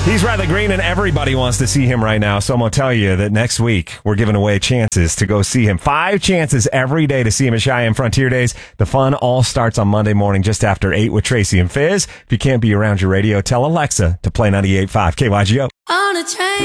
He's Riley Green, and everybody wants to see him right now. So I'm going to tell you that next week, we're giving away chances to go see him. 5 chances every day to see him at Cheyenne Frontier Days. The fun all starts on Monday morning just after 8 with Tracy and Fizz. If you can't be around your radio, tell Alexa to play 98.5 KYGO. On a train.